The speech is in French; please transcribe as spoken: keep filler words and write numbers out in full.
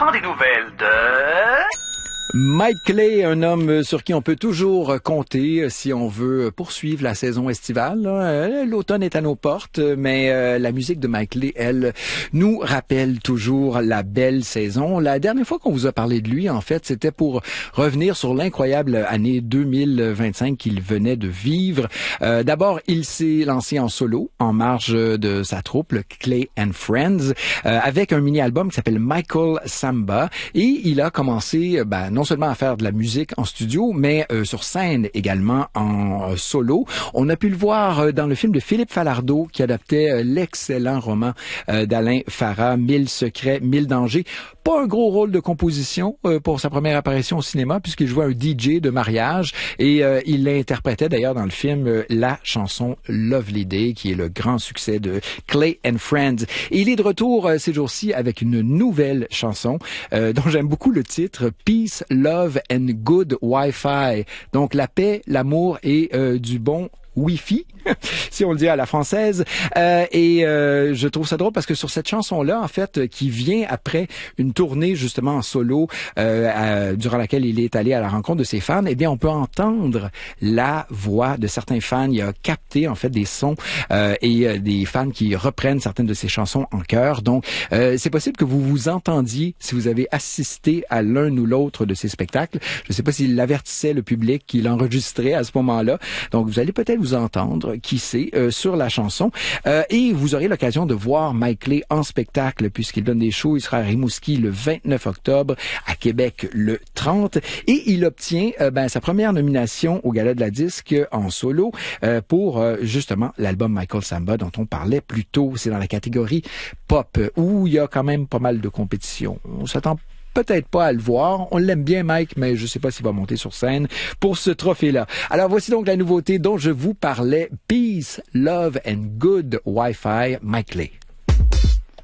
prend des nouvelles de... Mike Clay, un homme sur qui on peut toujours compter si on veut poursuivre la saison estivale. L'automne est à nos portes, mais la musique de Mike Clay, elle, nous rappelle toujours la belle saison. La dernière fois qu'on vous a parlé de lui, en fait, c'était pour revenir sur l'incroyable année deux mille vingt-cinq qu'il venait de vivre. Euh, d'abord, il s'est lancé en solo, en marge de sa troupe, le Clay and Friends, euh, avec un mini-album qui s'appelle Michael Samba. Et il a commencé, ben, non seulement à faire de la musique en studio, mais euh, sur scène également en euh, solo. On a pu le voir euh, dans le film de Philippe Falardeau qui adaptait euh, l'excellent roman euh, d'Alain Farah, Mille secrets, mille dangers. Pas un gros rôle de composition euh, pour sa première apparition au cinéma puisqu'il jouait un D J de mariage et euh, il l'interprétait d'ailleurs dans le film euh, la chanson Lovely Day qui est le grand succès de Clay and Friends. Et il est de retour euh, ces jours-ci avec une nouvelle chanson euh, dont j'aime beaucoup le titre, Peace, Love and Good Wi-Fi. Donc la paix, l'amour et euh, du bon Wi-Fi, si on le dit à la française. Euh, et euh, je trouve ça drôle parce que sur cette chanson-là, en fait, qui vient après une tournée justement en solo, euh, à, durant laquelle il est allé à la rencontre de ses fans, eh bien, on peut entendre la voix de certains fans. Il a capté en fait des sons euh, et euh, des fans qui reprennent certaines de ses chansons en chœur. Donc, euh, c'est possible que vous vous entendiez si vous avez assisté à l'un ou l'autre de ces spectacles. Je ne sais pas s'il avertissait le public qu'il enregistrait à ce moment-là. Donc, vous allez peut-être vous entendre, qui sait, euh, sur la chanson. Euh, et vous aurez l'occasion de voir Mike Clay en spectacle puisqu'il donne des shows. Il sera à Rimouski le vingt-neuf octobre, à Québec le trente. Et il obtient euh, ben, sa première nomination au Gala de la Disque en solo euh, pour euh, justement l'album Michael Samba dont on parlait plus tôt. C'est dans la catégorie pop où il y a quand même pas mal de compétition. On s'attend peut-être pas à le voir. On l'aime bien, Mike, mais je sais pas s'il va monter sur scène pour ce trophée-là. Alors, voici donc la nouveauté dont je vous parlais. Peace, Love and Good Wi-Fi, Mike Clay.